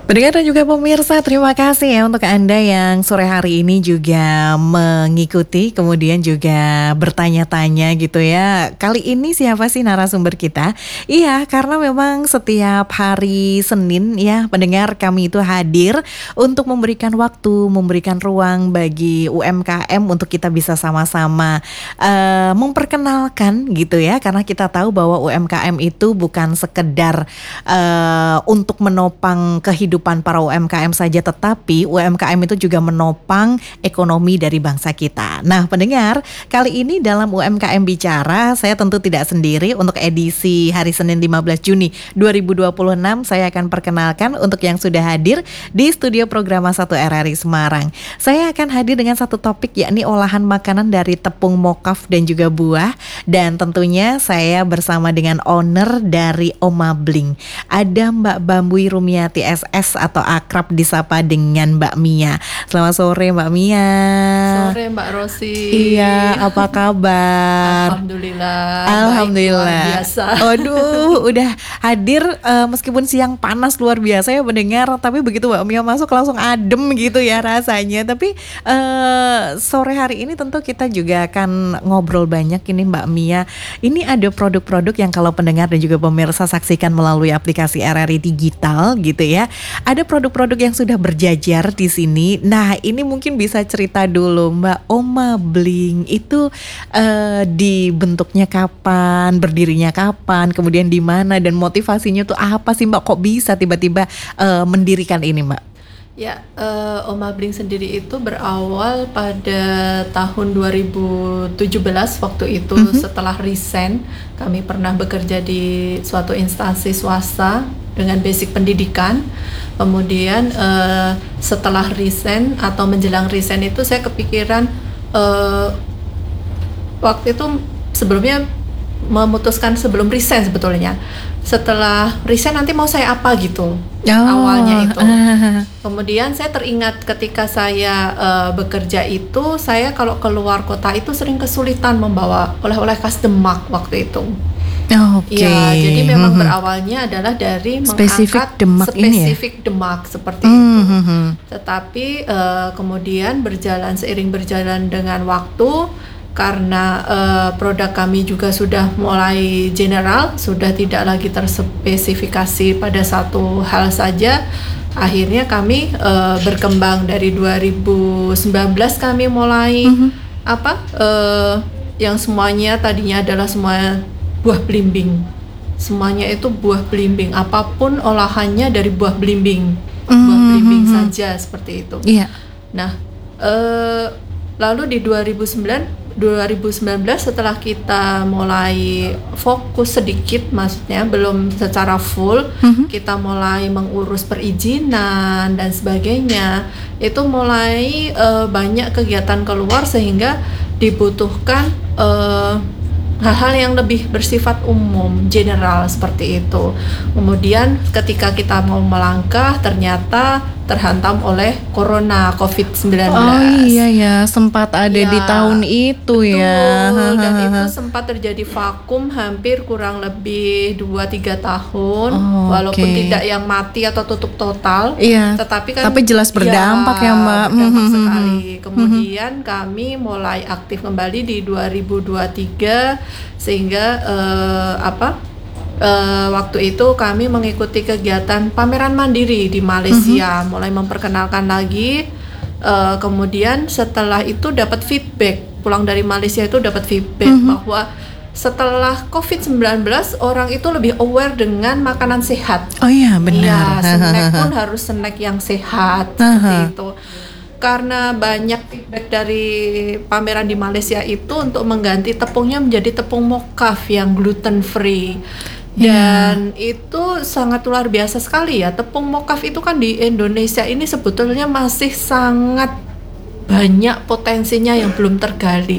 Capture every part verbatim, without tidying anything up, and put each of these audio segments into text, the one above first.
Pendengar dan juga pemirsa, terima kasih ya untuk Anda yang sore hari ini juga mengikuti, kemudian juga bertanya-tanya gitu ya. Kali ini siapa sih narasumber kita? Iya, karena memang setiap hari Senin ya, pendengar kami itu hadir untuk memberikan waktu, memberikan ruang bagi U M K M untuk kita bisa sama-sama uh, memperkenalkan gitu ya. Karena kita tahu bahwa U M K M itu bukan sekedar uh, untuk menopang kehidupan para U M K M saja, tetapi U M K M itu juga menopang ekonomi dari bangsa kita. Nah pendengar, kali ini dalam U M K M Bicara, saya tentu tidak sendiri. Untuk edisi hari Senin lima belas Juni dua ribu dua puluh enam, saya akan perkenalkan untuk yang sudah hadir di studio Programa satu R R I Semarang. Saya akan hadir dengan satu topik, yakni olahan makanan dari tepung mokaf dan juga buah. Dan tentunya saya bersama dengan owner dari Omabling, ada Mbak Bambui Rumiati S S atau akrab disapa dengan Mbak Mia. Selamat sore Mbak Mia. Sore Mbak Rosi. Iya, apa kabar? Alhamdulillah. Alhamdulillah. Baik, luar biasa. Aduh, udah hadir uh, meskipun siang panas luar biasa ya mendengar, tapi begitu Mbak Mia masuk langsung adem gitu ya rasanya. Tapi uh, sore hari ini tentu kita juga akan ngobrol banyak ini Mbak Mia. Ini ada produk-produk yang kalau pendengar dan juga pemirsa saksikan melalui aplikasi R R I Digital gitu ya. Ada produk-produk yang sudah berjajar di sini. Nah, ini mungkin bisa cerita dulu Mbak, Omabling itu uh, dibentuknya kapan, berdirinya kapan, kemudian di mana, dan motivasinya tuh apa sih Mbak? Kok bisa tiba-tiba uh, mendirikan ini Mbak? Ya, uh, Omabling sendiri itu berawal pada tahun dua ribu tujuh belas. Waktu itu mm-hmm. setelah resign, kami pernah bekerja di suatu instansi swasta dengan basic pendidikan. Kemudian uh, setelah resign atau menjelang resign itu saya kepikiran uh, waktu itu sebelumnya memutuskan sebelum resign sebetulnya. Setelah resign nanti mau saya apa gitu. Oh, awalnya itu. Uh. Kemudian saya teringat ketika saya uh, bekerja itu, saya kalau keluar kota itu sering kesulitan membawa oleh-oleh khas Demak waktu itu. Oh, Oke. Okay. Ya, jadi memang hmm. berawalnya adalah dari spesifik mengangkat Demak spesifik ini ya? Demak seperti hmm. itu. Hmm. Tetapi uh, kemudian berjalan seiring berjalan dengan waktu, karena uh, produk kami juga sudah mulai general, sudah tidak lagi terspesifikasi pada satu hal saja. Akhirnya kami uh, berkembang dari dua ribu sembilan belas kami mulai hmm. apa uh, yang semuanya tadinya adalah semua buah belimbing. Semuanya itu buah belimbing, apapun olahannya dari buah belimbing. Mm-hmm. Buah belimbing saja seperti itu. Iya. Nah, eh, lalu di dua ribu sembilan belas setelah kita mulai fokus sedikit, maksudnya belum secara full, mm-hmm. kita mulai mengurus perizinan dan sebagainya. Itu mulai eh, banyak kegiatan keluar sehingga dibutuhkan eh, hal-hal yang lebih bersifat umum, general seperti itu. Kemudian ketika kita mau melangkah, ternyata terhantam oleh corona covid sembilan belas. Oh iya ya, sempat ada ya, di tahun itu betul, ya. Dan itu sempat terjadi vakum hampir kurang lebih dua tiga tahun. Oh, walaupun okay. tidak yang mati atau tutup total, iya, tetapi kan tapi jelas berdampak ya, ya Mbak. Berdampak sekali. Kemudian kami mulai aktif kembali di dua ribu dua puluh tiga sehingga uh, apa? Uh, waktu itu kami mengikuti kegiatan pameran mandiri di Malaysia, mm-hmm. mulai memperkenalkan lagi. Uh, kemudian setelah itu dapat feedback, pulang dari Malaysia itu dapat feedback mm-hmm. bahwa setelah covid sembilan belas orang itu lebih aware dengan makanan sehat. Oh iya benar. Ya, snack pun harus snack yang sehat seperti itu. Karena banyak feedback dari pameran di Malaysia itu untuk mengganti tepungnya menjadi tepung mokaf yang gluten free. Dan yeah. itu sangat luar biasa sekali ya. Tepung mokaf itu kan di Indonesia ini sebetulnya masih sangat banyak potensinya yang belum tergali.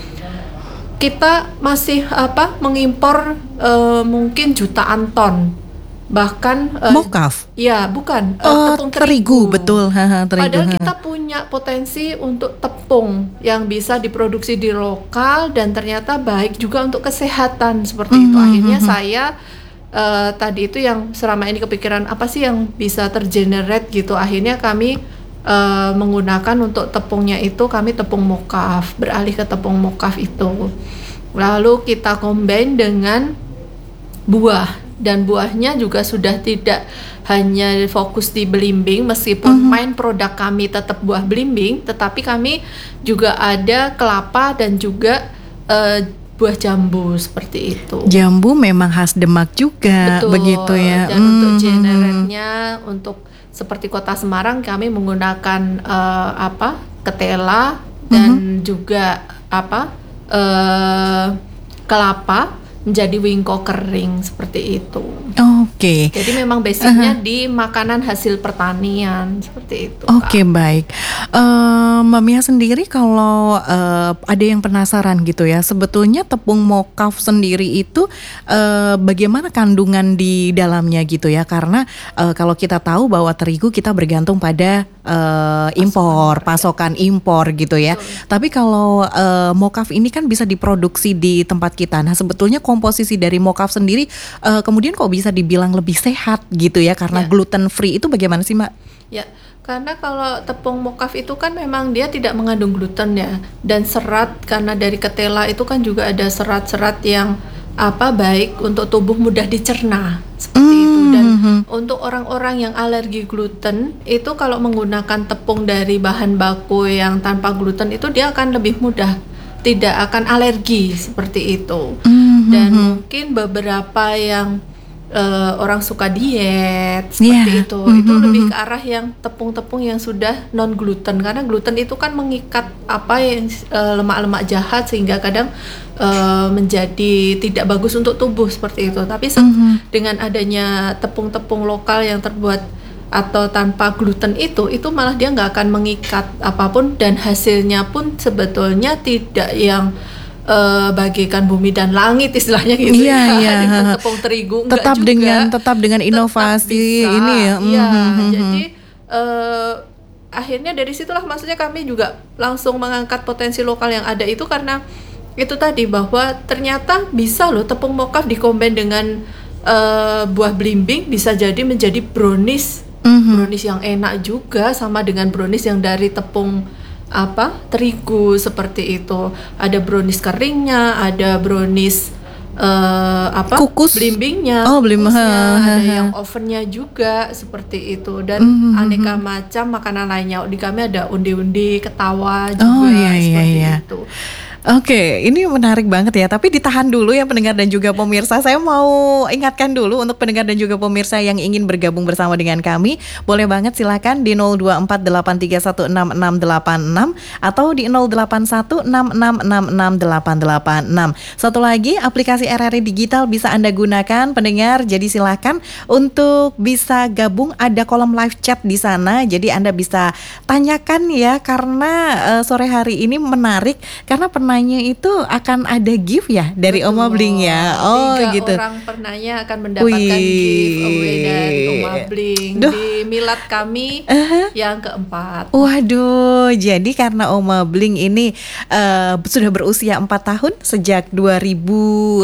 Kita masih apa mengimpor uh, mungkin jutaan ton. Bahkan uh, mokaf? Ya, bukan uh, oh, tepung terigu. terigu, betul. terigu. Padahal kita punya potensi untuk tepung yang bisa diproduksi di lokal dan ternyata baik juga untuk kesehatan seperti mm-hmm. itu. Akhirnya saya uh, tadi itu yang selama ini kepikiran apa sih yang bisa tergenerate gitu. Akhirnya kami uh, menggunakan untuk tepungnya itu kami tepung mokaf, beralih ke tepung mokaf itu. Lalu kita combine dengan buah, dan buahnya juga sudah tidak hanya fokus di belimbing, meskipun mm-hmm. main produk kami tetap buah belimbing, tetapi kami juga ada kelapa dan juga uh, buah jambu seperti itu. Jambu memang khas Demak juga. Betul, begitu ya. Dan mm-hmm. untuk generate-nya, untuk seperti Kota Semarang kami menggunakan uh, apa ketela dan mm-hmm. juga apa uh, kelapa menjadi wingko kering seperti itu. Oke. Okay. Jadi memang basicnya uh-huh. di makanan hasil pertanian seperti itu. Oke, okay, baik. Uh, Mbak Mia sendiri kalau uh, ada yang penasaran gitu ya, sebetulnya tepung mokaf sendiri itu uh, bagaimana kandungan di dalamnya gitu ya? Karena uh, kalau kita tahu bahwa terigu kita bergantung pada uh, impor, pasokan impor gitu ya. Betul. Tapi kalau uh, mokaf ini kan bisa diproduksi di tempat kita. Nah, sebetulnya komposisi dari mokaf sendiri uh, kemudian kok bisa dibilang lebih sehat gitu ya karena ya. gluten free itu bagaimana sih Mbak? Ya, karena kalau tepung mokaf itu kan memang dia tidak mengandung gluten ya, dan serat karena dari ketela itu kan juga ada serat-serat yang apa baik untuk tubuh, mudah dicerna seperti mm-hmm. itu. Dan untuk orang-orang yang alergi gluten itu kalau menggunakan tepung dari bahan baku yang tanpa gluten itu dia akan lebih mudah, tidak akan alergi seperti itu. Mm-hmm. Dan mungkin beberapa yang Uh, orang suka diet seperti yeah. itu, mm-hmm. itu lebih ke arah yang tepung-tepung yang sudah non gluten, karena gluten itu kan mengikat apa yang uh, lemak-lemak jahat sehingga kadang uh, menjadi tidak bagus untuk tubuh seperti itu. Tapi se- mm-hmm. dengan adanya tepung-tepung lokal yang terbuat atau tanpa gluten itu, itu malah dia nggak akan mengikat apapun, dan hasilnya pun sebetulnya tidak yang Uh, bagaikan bumi dan langit istilahnya gitu iya, ya, iya. tepung terigu tetap juga. dengan tetap dengan inovasi tetap ini ya. Iya, mm-hmm. jadi uh, akhirnya dari situlah maksudnya kami juga langsung mengangkat potensi lokal yang ada itu, karena itu tadi bahwa ternyata bisa loh tepung mokaf dikombin dengan uh, buah belimbing bisa jadi menjadi brownies, mm-hmm. brownies yang enak juga sama dengan brownies yang dari tepung apa terigu seperti itu. Ada brownies keringnya, ada brownies uh, apa kukus belimbingnya, oh, belimbing. Ada yang ovennya juga seperti itu, dan mm-hmm. aneka macam makanan lainnya. Di kami ada undi-undi, ketawa juga oh, iya, seperti iya, iya. itu. Oke, ini menarik banget ya. Tapi ditahan dulu ya pendengar dan juga pemirsa. Saya mau ingatkan dulu untuk pendengar dan juga pemirsa yang ingin bergabung bersama dengan kami, boleh banget silakan di nol dua empat delapan tiga satu enam enam delapan enam atau di nol delapan satu enam enam enam enam delapan delapan enam. Satu lagi, aplikasi R R I Digital bisa Anda gunakan pendengar. Jadi silakan untuk bisa gabung, ada kolom live chat di sana. Jadi Anda bisa tanyakan ya, karena uh, sore hari ini menarik karena penanya itu akan ada gift ya dari Betul. Oma Bling ya. Oh Tiga gitu. orang penanya akan mendapatkan Wih. giveaway dari Oma Bling Duh. di milad kami uh-huh. yang keempat. Waduh, jadi karena Oma Bling ini uh, sudah berusia empat tahun sejak dua ribu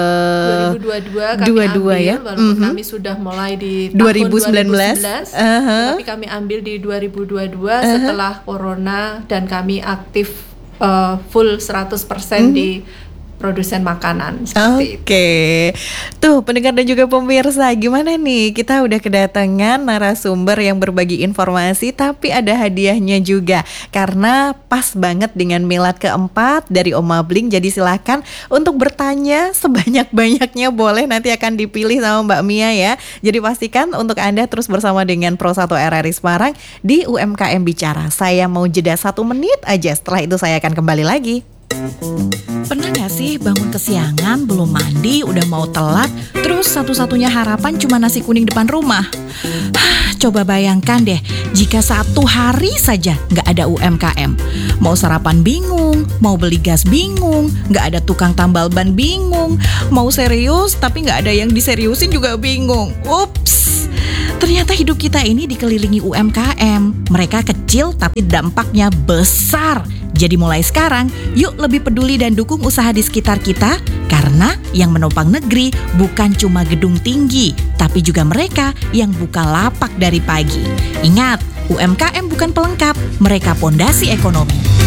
uh, dua ribu dua puluh dua kami dua puluh dua ambil, ya. walaupun mm-hmm. kami sudah mulai di dua ribu sembilan belas, tahun dua ribu sembilan belas uh-huh. tapi kami ambil di dua ribu dua puluh dua uh-huh. setelah corona, dan kami aktif Uh, full seratus persen mm-hmm. di produsen makanan seperti Oke, okay. Tuh pendengar dan juga pemirsa, gimana nih? Kita udah kedatangan narasumber yang berbagi informasi, tapi ada hadiahnya juga karena pas banget dengan milad keempat dari Oma Bling. Jadi silakan untuk bertanya sebanyak-banyaknya boleh, nanti akan dipilih sama Mbak Mia ya. Jadi pastikan untuk Anda terus bersama dengan Pro satu R R I Semarang di U M K M Bicara. Saya mau jeda satu menit aja, setelah itu saya akan kembali lagi. Pernah gak sih bangun kesiangan, belum mandi, udah mau telat, terus satu-satunya harapan cuma nasi kuning depan rumah? Coba bayangkan deh, jika satu hari saja gak ada U M K M. Mau sarapan bingung, mau beli gas bingung, gak ada tukang tambal ban bingung, mau serius tapi gak ada yang diseriusin juga bingung. Ups, ternyata hidup kita ini dikelilingi U M K M. Mereka kecil tapi dampaknya besar. Jadi mulai sekarang, yuk lebih peduli dan dukung usaha di sekitar kita, karena yang menopang negeri bukan cuma gedung tinggi, tapi juga mereka yang buka lapak dari pagi. Ingat, U M K M bukan pelengkap, mereka pondasi ekonomi.